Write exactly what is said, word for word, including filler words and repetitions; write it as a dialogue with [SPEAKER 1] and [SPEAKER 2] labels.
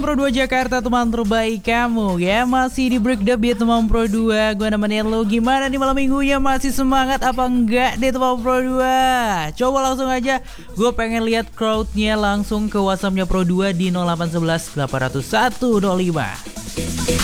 [SPEAKER 1] Pro dua Jakarta, teman terbaik kamu ya. Masih di Break the Beat teman Pro dua. Gue nemenin lo. Gimana nih malam minggunya? Masih semangat apa enggak deh teman Pro dua? Coba langsung aja. Gue pengen lihat crowdnya langsung ke WhatsAppnya Pro dua di nol delapan satu satu delapan nol satu nol lima.